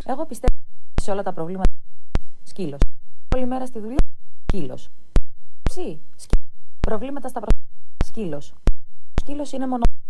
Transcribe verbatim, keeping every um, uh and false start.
Εγώ πιστεύω σε όλα τα προβλήματα. Σκύλος. Όλη μέρα στη δουλειά. Σκύλος. Ψι. Σκύλος. Προβλήματα στα προβλήματα. Σκύλος. Σκύλος είναι μόνο.